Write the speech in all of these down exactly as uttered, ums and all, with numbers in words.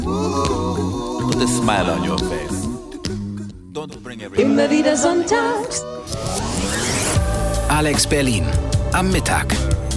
Put a smile on your face. Don't bring every Immer wieder sonntags. Alex Berlin am Mittag.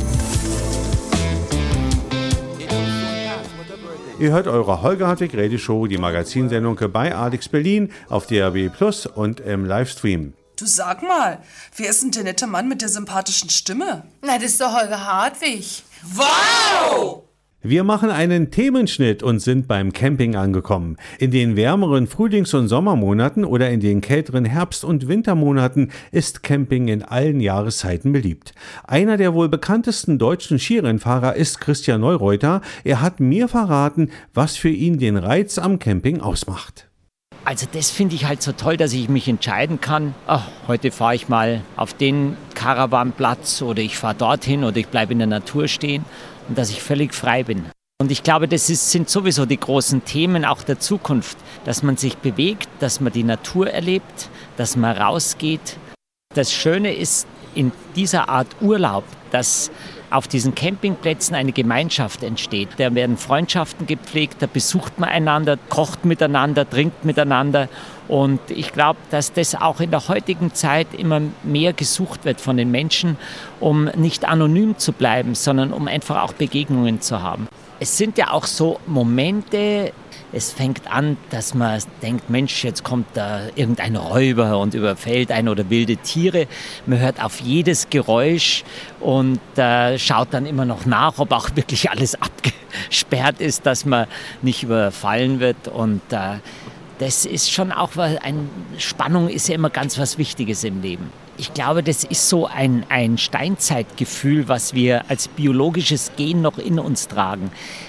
Ihr hört eure Holger Hartwig Radio Show, die Magazinsendung bei Alex Berlin auf D A B Plus und im Livestream. Du sag mal, wer ist denn der nette Mann mit der sympathischen Stimme? Na, das ist doch Holger Hartwig. Wow! Wir machen einen Themenschnitt und sind beim Camping angekommen. In den wärmeren Frühlings- und Sommermonaten oder in den kälteren Herbst- und Wintermonaten ist Camping in allen Jahreszeiten beliebt. Einer der wohl bekanntesten deutschen Skirennfahrer ist Christian Neureuter. Er hat mir verraten, was für ihn den Reiz am Camping ausmacht. Also das finde ich halt so toll, dass ich mich entscheiden kann, ach, heute fahre ich mal auf den Caravanplatz oder ich fahre dorthin oder ich bleibe in der Natur stehen und dass ich völlig frei bin. Und ich glaube, das ist, sind sowieso die großen Themen auch der Zukunft, dass man sich bewegt, dass man die Natur erlebt, dass man rausgeht. Das Schöne ist in dieser Art Urlaub, dass auf diesen Campingplätzen eine Gemeinschaft entsteht. Da werden Freundschaften gepflegt, da besucht man einander, kocht miteinander, trinkt miteinander. Und ich glaube, dass das auch in der heutigen Zeit immer mehr gesucht wird von den Menschen, um nicht anonym zu bleiben, sondern um einfach auch Begegnungen zu haben. Es sind ja auch so Momente, es fängt an, dass man denkt, Mensch, jetzt kommt da irgendein Räuber und überfällt einen oder wilde Tiere. Man hört auf jedes Geräusch und äh, schaut dann immer noch nach, ob auch wirklich alles abgesperrt ist, dass man nicht überfallen wird. Und äh, das ist schon auch, weil eine Spannung ist ja immer ganz was Wichtiges im Leben. Ich glaube, das ist so ein, ein Steinzeitgefühl, was wir als biologisches Gen noch in uns tragen.